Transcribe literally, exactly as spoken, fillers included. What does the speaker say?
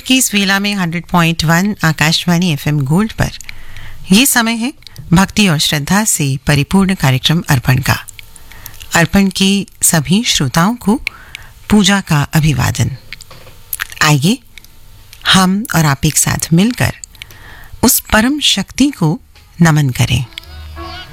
की इस वेला में हंड्रेड पॉइंट वन आकाशवाणी एफएम गोल्ड पर ये समय है भक्ति और श्रद्धा से परिपूर्ण कार्यक्रम अर्पण का। अर्पण की सभी श्रोताओं को पूजा का अभिवादन। आइए हम और आप एक साथ मिलकर उस परम शक्ति को नमन करें।